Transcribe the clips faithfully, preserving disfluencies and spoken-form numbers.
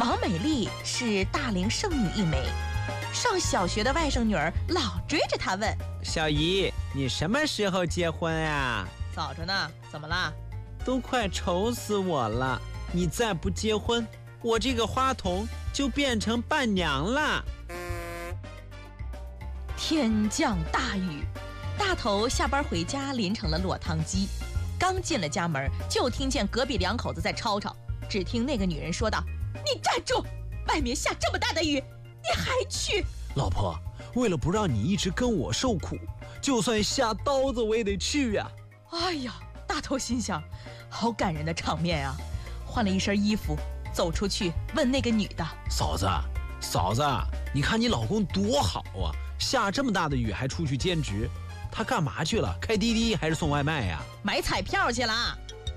王美丽是大龄剩女一枚，上小学的外甥女儿老追着她问： 小姨，你什么时候结婚啊？ 早着呢，怎么啦？ 都快愁死我了，你再不结婚，我这个花童就变成伴娘了。 天降大雨，大头下班回家淋成了落汤鸡。刚进了家门，就听见隔壁两口子在吵吵。只听那个女人说道：你站住，外面下这么大的雨，你还去？ 老婆，为了不让你一直跟我受苦，就算下刀子我也得去呀、 啊。哎呀，大头心想，好感人的场面啊！换了一身衣服走出去，问那个女的： 嫂子嫂子，你看你老公多好啊，下这么大的雨还出去兼职，他干嘛去了？开滴滴还是送外卖呀？ 买彩票去了。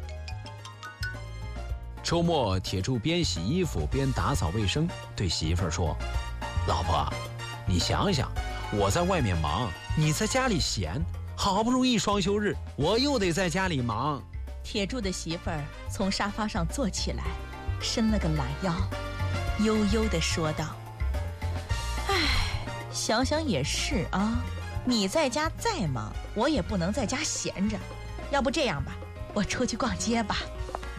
周末，铁柱边洗衣服边打扫卫生，对媳妇儿说：老婆，你想想，我在外面忙，你在家里闲，好不容易双休日，我又得在家里忙。 铁柱的媳妇儿从沙发上坐起来，伸了个懒腰，悠悠地说道：唉，想想也是啊，你在家再忙，我也不能在家闲着。要不这样吧，我出去逛街吧。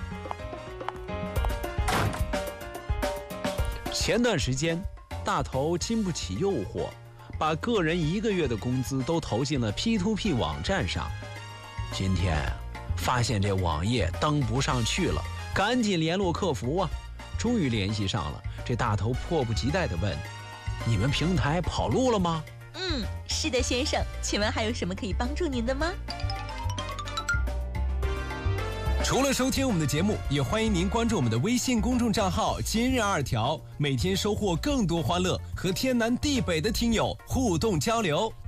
前段时间，大头经不起诱惑，把个人一个月的工资都投进了 P to P 网站上。今天发现这网页登不上去了，赶紧联络客服啊，终于联系上了。这大头迫不及待地问：你们平台跑路了吗？ 嗯，是的，先生，请问还有什么可以帮助您的吗？ 除了收听我们的节目，也欢迎您关注我们的微信公众账号今日二条，每天收获更多欢乐，和天南地北的听友互动交流。